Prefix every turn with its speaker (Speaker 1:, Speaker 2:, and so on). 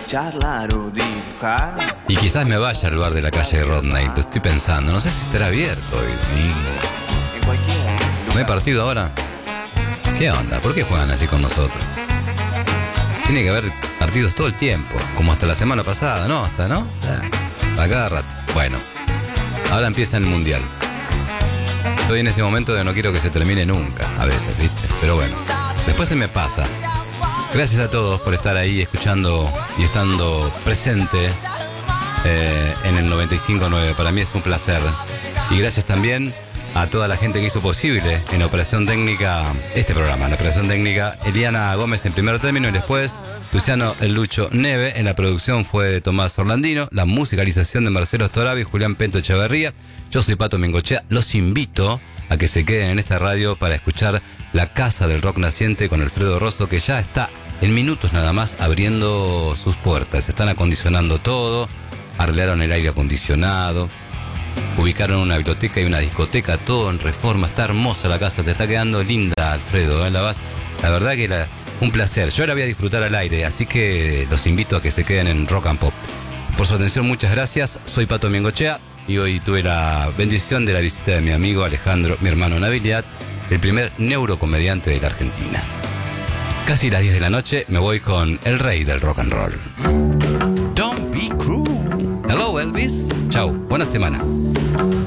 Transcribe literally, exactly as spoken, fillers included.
Speaker 1: charlar o dibujar.
Speaker 2: Y quizás me vaya al bar de la calle de Rodney. Lo estoy pensando. No sé si estará abierto hoy domingo.
Speaker 1: En cualquier lugar.
Speaker 2: ¿No hay partido ahora? ¿Qué onda? ¿Por qué juegan así con nosotros? Tiene que haber partidos todo el tiempo. Como hasta la semana pasada, ¿no? Hasta, ¿no? A cada rato. Bueno. Ahora empieza el mundial. Estoy en ese momento de no quiero que se termine nunca. A veces, ¿viste? Pero bueno. Después se me pasa. Gracias a todos por estar ahí escuchando y estando presente eh, en el noventa y cinco punto nueve. Para mí es un placer. Y gracias también a toda la gente que hizo posible en la operación técnica este programa. En la operación técnica, Eliana Gómez en primer término y después Luciano El Lucho Neve. En la producción fue de Tomás Orlandino. La musicalización de Marcelo Storavi y Julián Pento Echeverría. Yo soy Pato Mingochea. Los invito a que se queden en esta radio para escuchar La Casa del Rock Naciente con Alfredo Rosso, que ya está en minutos nada más abriendo sus puertas. Están acondicionando todo, arreglaron el aire acondicionado, ubicaron una biblioteca y una discoteca, todo en reforma. Está hermosa la casa, te está quedando linda, Alfredo, ¿eh? La vas, la verdad que la, un placer. Yo la voy a disfrutar al aire, así que los invito a que se queden en Rock and Pop. Por su atención, muchas gracias. Soy Pato Mingochea y hoy tuve la bendición de la visita de mi amigo Alejandro, mi hermano Nabilidad, el primer neurocomediante de la Argentina. Casi las diez de la noche me voy con el rey del rock and roll. Don't be cruel. Hello, Elvis. Chau, buena semana.